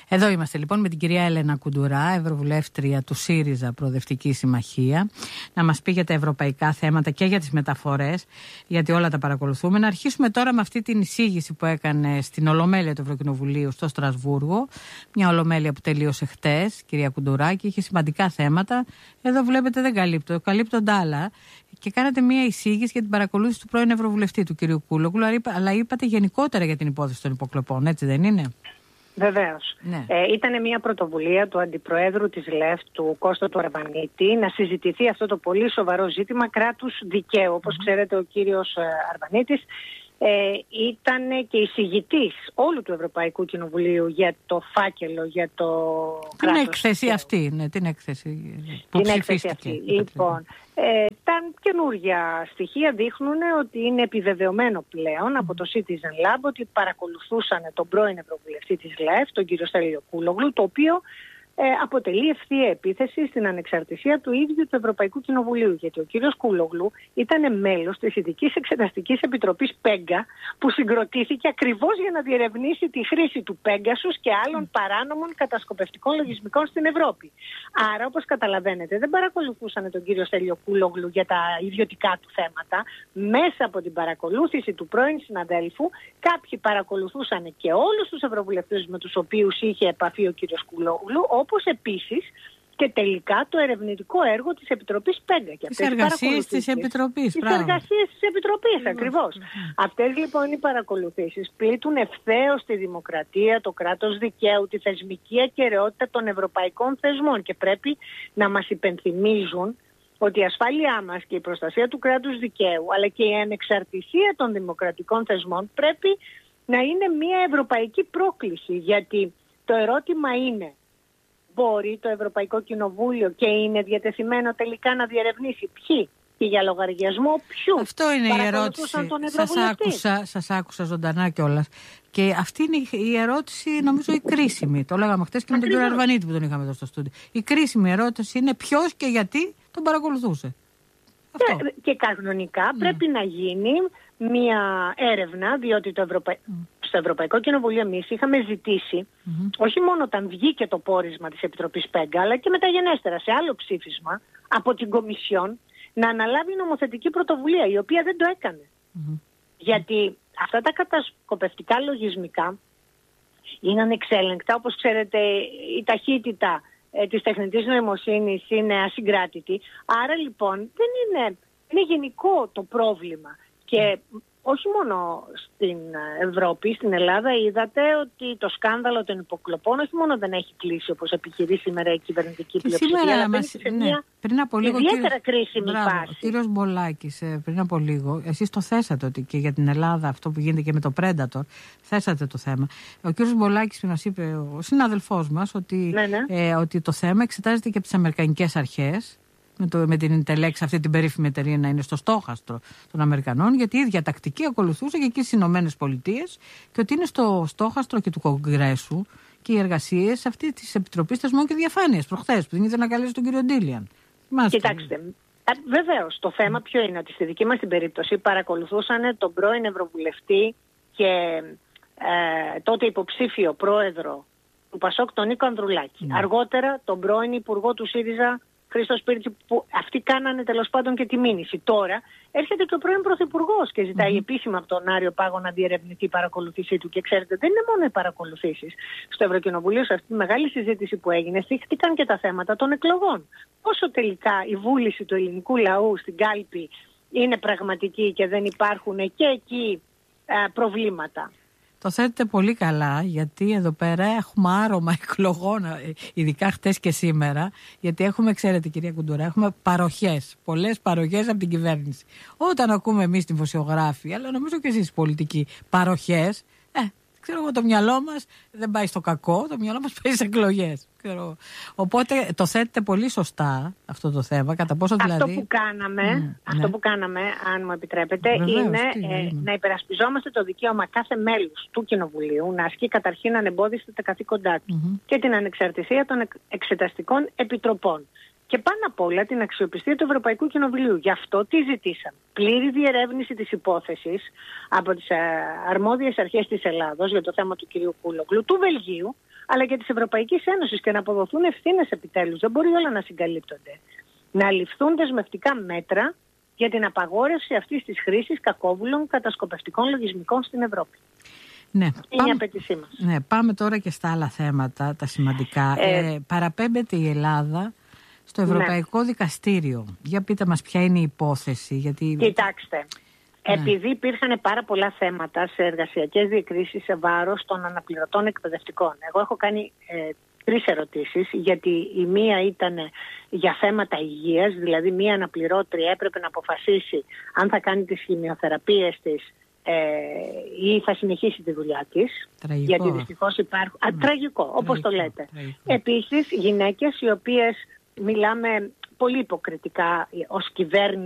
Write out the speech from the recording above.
Εδώ είμαστε λοιπόν με την κυρία Έλενα Κουντουρά, Ευρωβουλεύτρια του ΣΥΡΙΖΑ Προοδευτική Συμμαχία, να μας πει για τα ευρωπαϊκά θέματα και για τις μεταφορές, γιατί όλα τα παρακολουθούμε. Να αρχίσουμε τώρα με αυτή την εισήγηση που έκανε στην Ολομέλεια του Ευρωκοινοβουλίου στο Στρασβούργο. Μια Ολομέλεια που τελείωσε χτες, κυρία Κουντουρά, και είχε σημαντικά θέματα. Εδώ βλέπετε δεν καλύπτονται άλλα. Και κάνατε μια εισήγηση για την παρακολούθηση του πρώην Ευρωβουλευτή, του κυρίου Κούλογλου, αλλά είπατε γενικότερα για την υπόθεση των υποκλοπών, έτσι δεν είναι? Βεβαίως. Ναι. Ήταν μια πρωτοβουλία του Αντιπροέδρου της ΛΕΦ, του Κώστα του Αρβανίτη, να συζητηθεί αυτό το πολύ σοβαρό ζήτημα κράτους δικαίου. Όπως ξέρετε, ο κύριος Αρβανίτης ήταν και εισηγητής όλου του Ευρωπαϊκού Κοινοβουλίου για το φάκελο, για το κράτος. Την έκθεση αυτή, ναι, την έκθεση που ψηφίστηκε. Λοιπόν, τα καινούργια στοιχεία δείχνουν ότι είναι επιβεβαιωμένο πλέον από το Citizen Lab ότι παρακολουθούσαν τον πρώην Ευρωβουλευτή της ΛΕΦ, τον κύριο Στέλιο Κούλογλου, το οποίο αποτελεί ευθεία επίθεση στην ανεξαρτησία του ίδιου του Ευρωπαϊκού Κοινοβουλίου. Γιατί ο κύριος Κούλογλου ήταν μέλος της Ειδικής Εξεταστικής Επιτροπής Πέγκα, που συγκροτήθηκε ακριβώς για να διερευνήσει τη χρήση του Πέγκασους και άλλων παράνομων κατασκοπευτικών λογισμικών στην Ευρώπη. Άρα, όπως καταλαβαίνετε, δεν παρακολουθούσαν τον κύριο Στέλιο Κούλογλου για τα ιδιωτικά του θέματα. Μέσα από την παρακολούθηση του πρώην συναδέλφου, κάποιοι παρακολουθούσαν και όλους τους ευρωβουλευτές με τους οποίους είχε επαφή ο κύριος Κούλογλου, όπως επίσης και τελικά το ερευνητικό έργο της Επιτροπής Πέγκα. Τις εργασίες της Επιτροπής. Τις εργασίες της Επιτροπής, ακριβώς. Αυτές λοιπόν οι παρακολουθήσεις πλήττουν ευθέως τη δημοκρατία, το κράτος δικαίου, τη θεσμική ακεραιότητα των ευρωπαϊκών θεσμών και πρέπει να μας υπενθυμίζουν ότι η ασφάλειά μας και η προστασία του κράτους δικαίου, αλλά και η ανεξαρτησία των δημοκρατικών θεσμών πρέπει να είναι μια ευρωπαϊκή πρόκληση. Γιατί το ερώτημα είναι, μπορεί το Ευρωπαϊκό Κοινοβούλιο και είναι διατεθειμένο τελικά να διερευνήσει ποιοι και για λογαριασμό ποιου? Αυτό είναι η ερώτηση. Σας άκουσα ζωντανά κιόλας. Και αυτή είναι η ερώτηση, νομίζω, η κρίσιμη. Το λέγαμε χτες και με τον κύριο Αρβανίτη που τον είχαμε εδώ στο στούντιο. Η κρίσιμη ερώτηση είναι ποιος και γιατί τον παρακολουθούσε. Και κανονικά πρέπει να γίνει μια έρευνα, διότι στο Ευρωπαϊκό Κοινοβούλιο εμείς είχαμε ζητήσει, όχι μόνο όταν βγήκε το πόρισμα της Επιτροπής Πέγκα, αλλά και μεταγενέστερα σε άλλο ψήφισμα από την Κομισιόν να αναλάβει νομοθετική πρωτοβουλία, η οποία δεν το έκανε. Γιατί αυτά τα κατασκοπευτικά λογισμικά είναι ανεξέλεγκτα. Όπως ξέρετε, η ταχύτητα της τεχνητής νοημοσύνης είναι ασυγκράτητη. Άρα λοιπόν δεν είναι γενικό το πρόβλημα. Και όχι μόνο στην Ευρώπη, στην Ελλάδα είδατε ότι το σκάνδαλο των υποκλοπών όχι μόνο δεν έχει κλείσει όπως επιχειρεί σήμερα η κυβερνητική πλειοψηφία, αλλά μπαίνει σε μια πριν από λίγο, ιδιαίτερα κρίσιμη φάση. Ο κύριος Μπολάκης πριν από λίγο, εσείς το θέσατε ότι και για την Ελλάδα αυτό που γίνεται και με το Predator, θέσατε το θέμα. Ο κύριος Μπολάκης μας είπε, ο συνάδελφός μας, ότι, ότι το θέμα εξετάζεται και από τις αμερικανικές αρχές, με την Intelex, αυτή την περίφημη εταιρεία, να είναι στο στόχαστρο των Αμερικανών, γιατί η ίδια τακτική ακολουθούσε και εκεί στις Ηνωμένες Πολιτείες, και ότι είναι στο στόχαστρο και του Κογκρέσου και οι εργασίες αυτή της Επιτροπής Θεσμών και Διαφάνειας προχθές, που δεν ήθελε να καλέσει τον κύριο Ντίλιαν. Κοιτάξτε, βεβαίως το θέμα ποιο είναι, ότι στη δική μας την περίπτωση παρακολουθούσαν τον πρώην Ευρωβουλευτή και τότε υποψήφιο πρόεδρο του Πασόκ, τον Νίκο Ανδρουλάκη. Αργότερα τον πρώην Υπουργό του ΣΥΡΙΖΑ, Χρήστο Σπίρτση, που αυτοί κάνανε τέλος πάντων και τη μήνυση. Τώρα έρχεται και ο πρώην Πρωθυπουργός και ζητάει επίσημα από τον Άριο Πάγο να διερευνηθεί η παρακολουθήσή του. Και ξέρετε, δεν είναι μόνο οι παρακολουθήσεις. Στο Ευρωκοινοβουλίο, σε αυτή τη μεγάλη συζήτηση που έγινε, θίχτηκαν και τα θέματα των εκλογών. Πόσο τελικά η βούληση του ελληνικού λαού στην κάλπη είναι πραγματική και δεν υπάρχουν και εκεί προβλήματα. Το θέτετε πολύ καλά, γιατί εδώ πέρα έχουμε άρωμα εκλογών, ειδικά χτες και σήμερα, γιατί έχουμε, ξέρετε κυρία Κουντουρά, έχουμε παροχές, πολλές παροχές από την κυβέρνηση. Όταν ακούμε εμείς την δημοσιογράφη, αλλά νομίζω και εσείς πολιτικοί, παροχές, ξέρω εγώ, το μυαλό μας δεν πάει στο κακό, το μυαλό μας πάει στις εκλογές. Οπότε το θέτετε πολύ σωστά αυτό το θέμα, κατά πόσο δηλαδή... Αυτό που κάναμε, αν μου επιτρέπετε, είναι να υπερασπιζόμαστε το δικαίωμα κάθε μέλους του Κοινοβουλίου να ασκεί καταρχήν ανεμπόδιστα τα καθήκοντά του και την ανεξαρτησία των εξεταστικών επιτροπών. και πάνω απ' όλα την αξιοπιστία του Ευρωπαϊκού Κοινοβουλίου. Γι' αυτό τι ζητήσαμε? Πλήρη διερεύνηση της υπόθεσης από τις αρμόδιες αρχές της Ελλάδος για το θέμα του κυρίου Κούλογλου, του Βελγίου, αλλά και της Ευρωπαϊκής Ένωσης, και να αποδοθούν ευθύνες επιτέλους. Δεν μπορεί όλα να συγκαλύπτονται. Να ληφθούν δεσμευτικά μέτρα για την απαγόρευση αυτής της χρήσης κακόβουλων κατασκοπευτικών λογισμικών στην Ευρώπη. Ναι, είναι η απέτησή μας. Ναι, πάμε τώρα και στα άλλα θέματα, τα σημαντικά. Παραπέμπεται η Ελλάδα στο Ευρωπαϊκό Δικαστήριο. Για πείτε μας ποια είναι η υπόθεση. Γιατί... Κοιτάξτε, επειδή υπήρχαν πάρα πολλά θέματα σε εργασιακές διακρίσεις σε βάρος των αναπληρωτών εκπαιδευτικών. Εγώ έχω κάνει 3 ερωτήσεις, γιατί η μία ήταν για θέματα υγείας, δηλαδή μία αναπληρώτρια έπρεπε να αποφασίσει αν θα κάνει τις χημειοθεραπείες της ή θα συνεχίσει τη δουλειά της. Τραγικό. Γιατί δυστυχώς υπάρχουν... Τραγικό, όπως το λέτε. Τραγικό. Επίσης, γυναίκες οι οποίες, μιλάμε πολύ υποκριτικά ως κυβέρνηση,